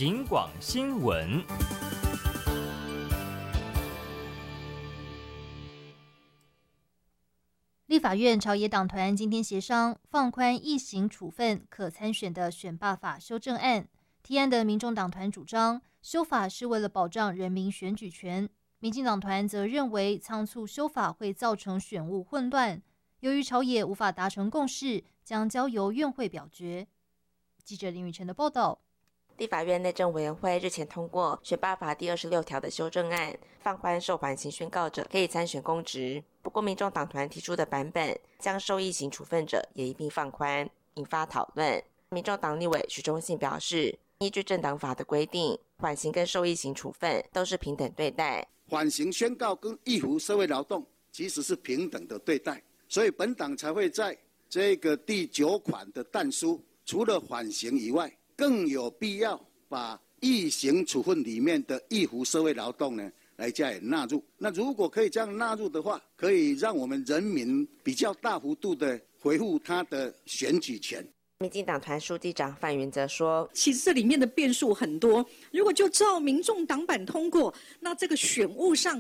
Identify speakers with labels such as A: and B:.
A: 警广新闻。
B: 立法院朝野党团今天协商放宽役刑处分可参选的选罢法修正案，提案的民众党团主张修法是为了保障人民选举权，民进党团则认为仓促修法会造成选务混乱，由于朝野无法达成共识，将交由院会表决。记者林宇晨的报道。
C: 立法院内政委员会日前通过选罢法第26条的修正案，放宽受缓刑宣告者可以参选公职。不过，民众党团提出的版本将受役刑处分者也一并放宽，引发讨论。民众党立委许忠信表示，依据政党法的规定，缓刑跟受役刑处分都是平等对待。
D: 缓刑宣告跟易服社会劳动其实是平等的对待，所以本党才会在这个第9款的但书，除了缓刑以外，更有必要把役刑处分里面的易服社会劳动呢来加以纳入。那如果可以这样纳入的话，可以让我们人民比较大幅度的恢复他的选举权。
C: 民进党团书记长范云则说，
E: 其实这里面的变数很多，如果就照民众党版通过，那这个选务上